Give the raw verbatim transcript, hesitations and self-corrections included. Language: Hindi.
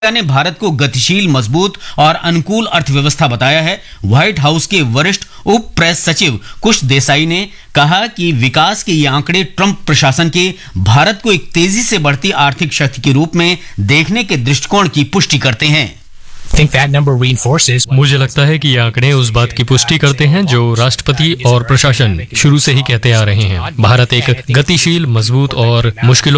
ने भारत को गतिशील, मजबूत और अनुकूल अर्थव्यवस्था बताया है। व्हाइट हाउस के वरिष्ठ उप प्रेस सचिव कुश देसाई ने कहा कि विकास के ये आंकड़े ट्रंप प्रशासन के भारत को एक तेजी से बढ़ती आर्थिक शक्ति के रूप में देखने के दृष्टिकोण की पुष्टि करते हैं। मुझे लगता है कि ये आंकड़े उस बात की पुष्टि करते हैं जो राष्ट्रपति और प्रशासन शुरू से ही कहते आ रहे हैं। भारत एक गतिशील, मजबूत और मुश्किलों